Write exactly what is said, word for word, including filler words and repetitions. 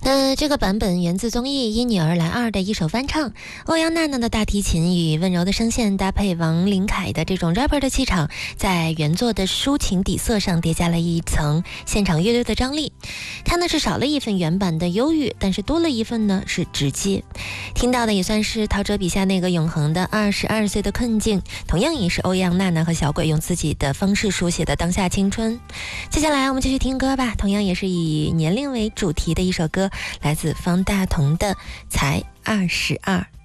那这个版本源自综艺《因你而来二》的一首翻唱，欧阳娜娜的大提琴与温柔的声线搭配王琳凯的这种 rapper 的气场，在原作的抒情底色上叠加了一层现场乐队的张力。它呢是少了一份原版的忧郁，但是多了一份呢是直接。听到的也算是陶喆笔下那个永恒的二十二岁的困境，同样也是欧阳娜娜和小鬼用自己的方式书写的当下青春。接下来我们继续听歌吧，同样也是以年龄为主题的一首歌，来自方大同的《才二十二》。